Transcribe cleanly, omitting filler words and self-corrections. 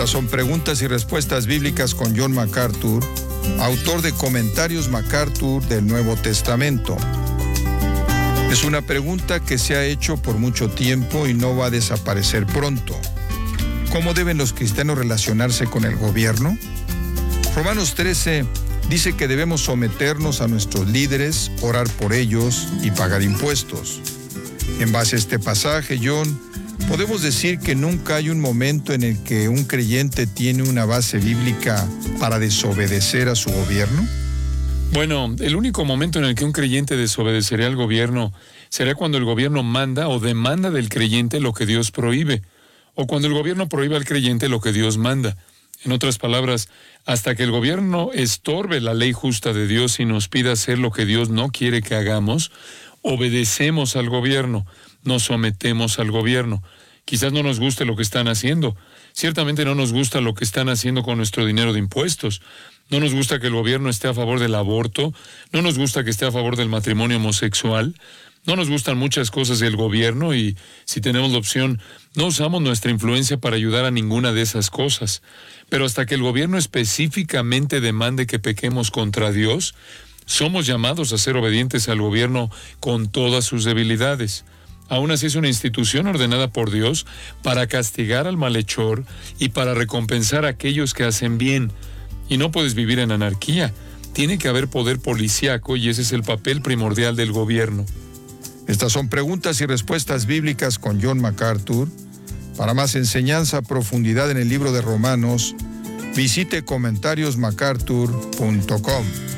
Estas son preguntas y respuestas bíblicas con John MacArthur, autor de Comentarios MacArthur del Nuevo Testamento. Es una pregunta que se ha hecho por mucho tiempo y no va a desaparecer pronto. ¿Cómo deben los cristianos relacionarse con el gobierno? Romanos 13 dice que debemos someternos a nuestros líderes, orar por ellos y pagar impuestos. En base a este pasaje, John, ¿podemos decir que nunca hay un momento en el que un creyente tiene una base bíblica para desobedecer a su gobierno? Bueno, el único momento en el que un creyente desobedecerá al gobierno será cuando el gobierno manda o demanda del creyente lo que Dios prohíbe, o cuando el gobierno prohíbe al creyente lo que Dios manda. En otras palabras, hasta que el gobierno estorbe la ley justa de Dios y nos pida hacer lo que Dios no quiere que hagamos, obedecemos al gobierno, nos sometemos al gobierno. Quizás no nos guste lo que están haciendo. Ciertamente no nos gusta lo que están haciendo con nuestro dinero de impuestos. No nos gusta que el gobierno esté a favor del aborto. No nos gusta que esté a favor del matrimonio homosexual. No nos gustan muchas cosas del gobierno y, si tenemos la opción, no usamos nuestra influencia para ayudar a ninguna de esas cosas. Pero hasta que el gobierno específicamente demande que pequemos contra Dios, somos llamados a ser obedientes al gobierno con todas sus debilidades. Aún así es una institución ordenada por Dios para castigar al malhechor y para recompensar a aquellos que hacen bien. Y no puedes vivir en anarquía. Tiene que haber poder policíaco y ese es el papel primordial del gobierno. Estas son preguntas y respuestas bíblicas con John MacArthur. Para más enseñanza a profundidad en el libro de Romanos, visite comentariosmacarthur.com.